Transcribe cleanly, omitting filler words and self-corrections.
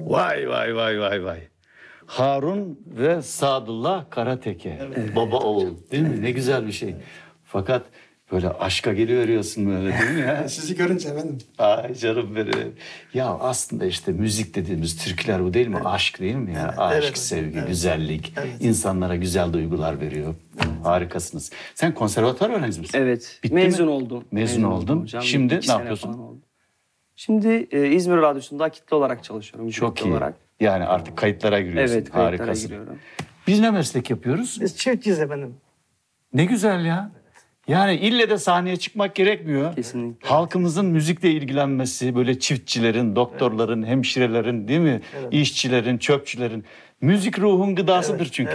Vay vay vay vay vay. Harun ve Sadullah Karateke. Baba oğul değil mi? Ne güzel bir şey. Fakat böyle aşka geliveriyorsun böyle değil mi ya? Sizi görünce efendim. Ay canım benim. Ya aslında işte müzik dediğimiz türküler bu değil mi? Aşk değil mi ya? Aşk, evet, sevgi, evet. güzellik. Evet. İnsanlara güzel duygular veriyor. Harikasınız. Sen konservatuvar öğrencisi misin? Evet. Bitti mezun mi? oldum. Mezun oldun. hocam. Şimdi 2 ne sene yapıyorsun? falan oldu. Şimdi İzmir Radyosu'nda kitle olarak çalışıyorum. Çok kitle iyi. olarak. Yani artık kayıtlara giriyorsun. Evet, kayıtlara Harikasın. giriyorum. Biz ne meslek yapıyoruz? Biz çiftçiyiz efendim. Ne güzel ya. Yani ille de sahneye çıkmak gerekmiyor. Kesinlikle. Halkımızın müzikle ilgilenmesi, böyle çiftçilerin, doktorların, hemşirelerin değil mi? Evet. İşçilerin, çöpçülerin. Müzik ruhun gıdasıdır çünkü.